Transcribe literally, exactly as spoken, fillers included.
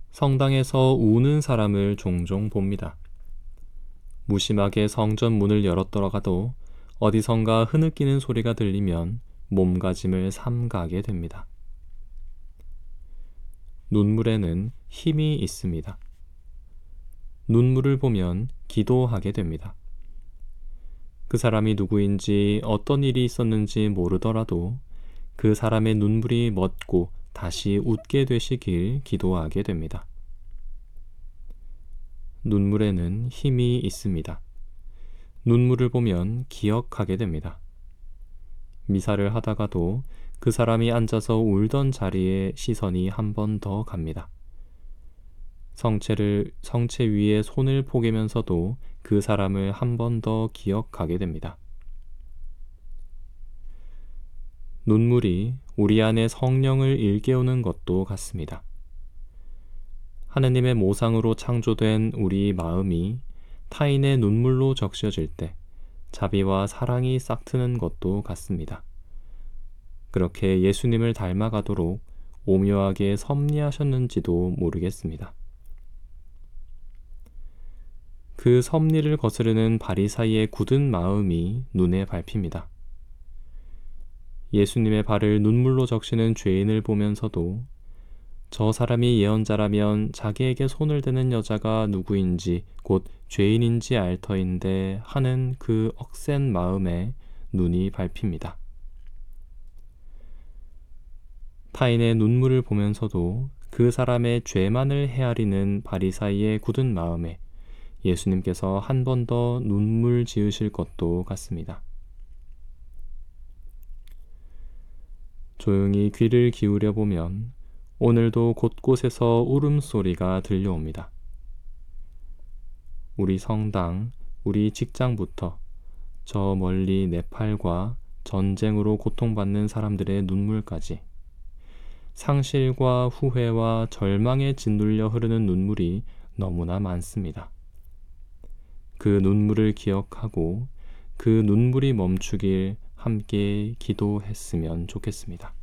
성당에서 우는 사람을 종종 봅니다. 무심하게 성전 문을 열었더라도 어디선가 흐느끼는 소리가 들리면 몸가짐을 삼가게 됩니다. 눈물에는 힘이 있습니다. 눈물을 보면 기도하게 됩니다. 그 사람이 누구인지 어떤 일이 있었는지 모르더라도 그 사람의 눈물이 멎고 다시 웃게 되시길 기도하게 됩니다. 눈물에는 힘이 있습니다. 눈물을 보면 기억하게 됩니다. 미사를 하다가도 그 사람이 앉아서 울던 자리에 시선이 한 번 더 갑니다. 성체를, 성체 위에 손을 포개면서도 그 사람을 한 번 더 기억하게 됩니다. 눈물이 우리 안에 성령을 일깨우는 것도 같습니다. 하느님의 모상으로 창조된 우리 마음이 타인의 눈물로 적셔질 때 자비와 사랑이 싹트는 것도 같습니다. 그렇게 예수님을 닮아가도록 오묘하게 섭리하셨는지도 모르겠습니다. 그 섭리를 거스르는 바리사이의 굳은 마음이 눈에 밟힙니다. 예수님의 발을 눈물로 적시는 죄인을 보면서도 저 사람이 예언자라면 자기에게 손을 대는 여자가 누구인지 곧 죄인인지 알 터인데 하는 그 억센 마음에 눈이 밟힙니다. 타인의 눈물을 보면서도 그 사람의 죄만을 헤아리는 바리사이의 굳은 마음에 예수님께서 한 번 더 눈물 지으실 것도 같습니다. 조용히 귀를 기울여 보면 오늘도 곳곳에서 울음소리가 들려옵니다. 우리 성당, 우리 직장부터 저 멀리 네팔과 전쟁으로 고통받는 사람들의 눈물까지 상실과 후회와 절망에 짓눌려 흐르는 눈물이 너무나 많습니다. 그 눈물을 기억하고 그 눈물이 멈추길 함께 기도했으면 좋겠습니다.